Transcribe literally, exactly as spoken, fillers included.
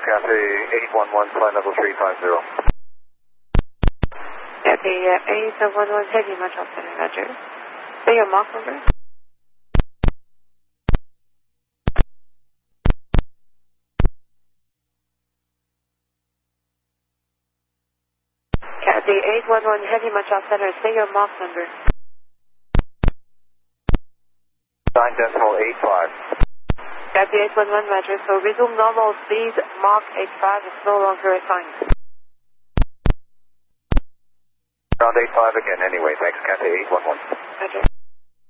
Cathay eight one one, flight level three five zero. Cathay uh, eight one one, heavy Montreal Center, Roger. Say your Mach number. Cathay eight one one, heavy Montreal Center, say your Mach number. nine decimal eight five. Cathay eight one one, Roger. So resume normal speed, Mach eight five is no longer assigned. Ground eight five again anyway, thanks, Cathay eight one one. Roger.